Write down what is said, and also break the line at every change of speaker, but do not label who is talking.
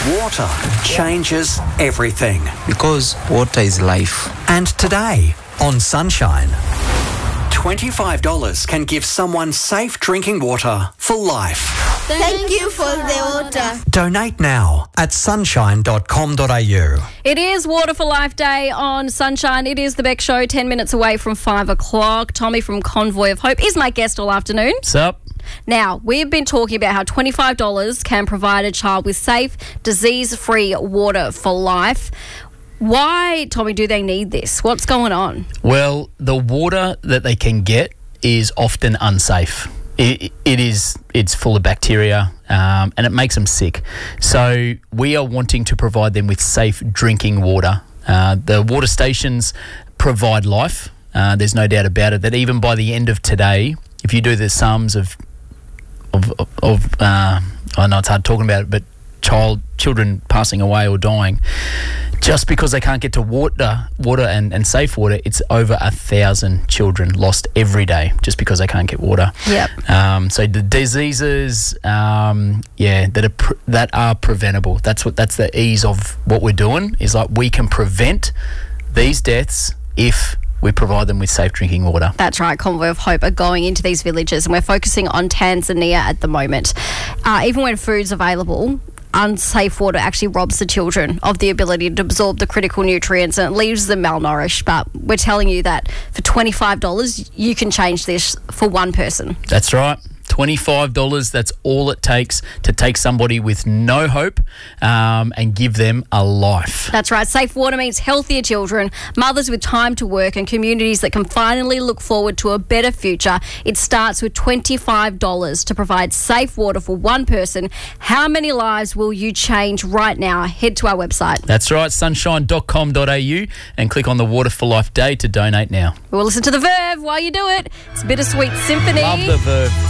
Water changes everything.
Because water is life.
And today on Sunshine, $25 can give someone safe drinking water for life.
Thank you for the water.
Donate now at sunshine.com.au.
It is Water for Life Day on Sunshine. It is the Beck Show, 10 minutes away from 5 o'clock. Tommy from Convoy of Hope is my guest all afternoon.
What's up?
Now, we've been talking about how $25 can provide a child with safe, disease-free water for life. Why, Tommy, do they need this? What's going on?
Well, the water that they can get is often unsafe. It's full of bacteria and it makes them sick. So we are wanting to provide them with safe drinking water. The water stations provide life. There's no doubt about it that even by the end of today, if you do the sums of I know it's hard talking about it, but children passing away or dying just because they can't get to water and safe water, it's over 1,000 children lost every day just because they can't get water.
Yep.
So the diseases, that are preventable. That's the ease of what we're doing, is like we can prevent these deaths if we provide them with safe drinking water.
That's right. Convoy of Hope are going into these villages, and we're focusing on Tanzania at the moment. Even when food's available, unsafe water actually robs the children of the ability to absorb the critical nutrients, and it leaves them malnourished. But we're telling you that for $25, you can change this for one person.
That's right. $25, that's all it takes to take somebody with no hope and give them a life.
That's right. Safe water means healthier children, mothers with time to work, and communities that can finally look forward to a better future. It starts with $25 to provide safe water for one person. How many lives will you change right now? Head to our website.
That's right, sunshine.com.au, and click on the Water for Life Day to donate now.
We'll listen to the Verve while you do it. It's Bittersweet Symphony.
Love the Verve.